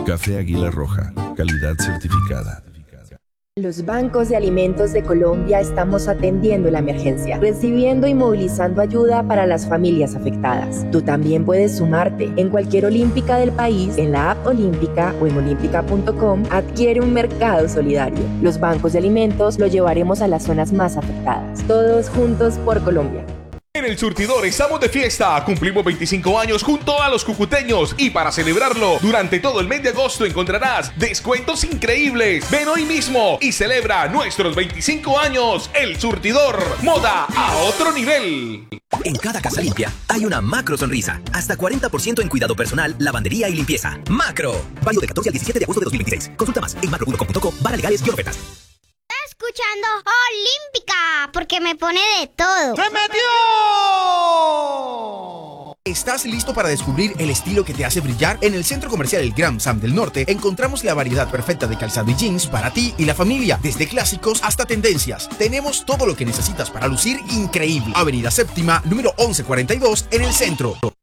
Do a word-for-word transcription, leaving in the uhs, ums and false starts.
Café Águila Roja, calidad certificada. Los bancos de alimentos de Colombia estamos atendiendo la emergencia, recibiendo y movilizando ayuda para las familias afectadas. Tú también puedes sumarte. En cualquier olímpica del país, en la app Olímpica o en olímpica punto com, adquiere un mercado solidario. Los bancos de alimentos lo llevaremos a las zonas más afectadas. Todos juntos por Colombia. En El Surtidor estamos de fiesta, cumplimos veinticinco años junto a los cucuteños y para celebrarlo, durante todo el mes de agosto encontrarás descuentos increíbles. Ven hoy mismo y celebra nuestros veinticinco años. El Surtidor, moda a otro nivel. En cada casa limpia hay una macro sonrisa. Hasta cuarenta por ciento en cuidado personal, lavandería y limpieza. Macro. Válido de catorce al diecisiete de agosto de dos mil veintiséis. Consulta más en macro punto com punto co barra legales y ofertas. Escuchando Olímpica, porque me pone de todo. ¡Se metió! ¿Estás listo para descubrir el estilo que te hace brillar? En el Centro Comercial El Gran Sam del Norte encontramos la variedad perfecta de calzado y jeans para ti y la familia, desde clásicos hasta tendencias. Tenemos todo lo que necesitas para lucir increíble. Avenida Séptima, número once cuarenta y dos, en el centro.